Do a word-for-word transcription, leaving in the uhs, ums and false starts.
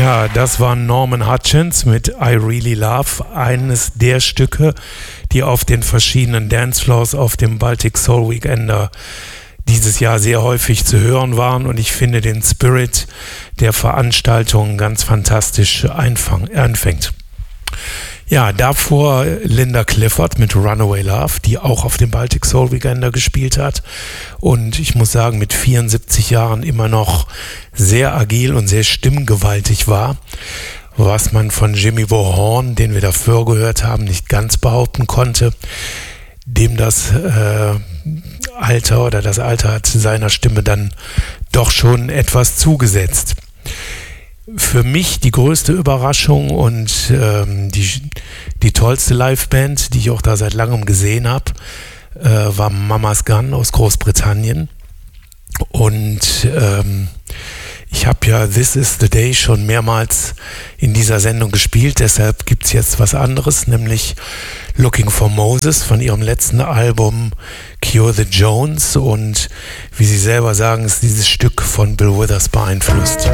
Ja, das war Norman Hutchins mit I Really Love, eines der Stücke, die auf den verschiedenen Dancefloors auf dem Baltic Soul Weekender dieses Jahr sehr häufig zu hören waren, und ich finde den Spirit der Veranstaltung ganz fantastisch einfang, anfängt. Ja, davor Linda Clifford mit Runaway Love, die auch auf dem Baltic Soul Weekender gespielt hat und ich muss sagen, mit vierundsiebzig Jahren immer noch sehr agil und sehr stimmgewaltig war, was man von Jimmy Vaughan, den wir davor gehört haben, nicht ganz behaupten konnte, dem das äh, Alter oder das Alter hat seiner Stimme dann doch schon etwas zugesetzt. Für mich die größte Überraschung und ähm, die, die tollste Liveband, die ich auch da seit langem gesehen habe, äh, war Mama's Gun aus Großbritannien. Und ähm, ich habe ja This Is The Day schon mehrmals in dieser Sendung gespielt, deshalb gibt es jetzt was anderes, nämlich Looking for Moses von ihrem letzten Album Cure the Jones, und wie sie selber sagen, ist dieses Stück von Bill Withers beeinflusst.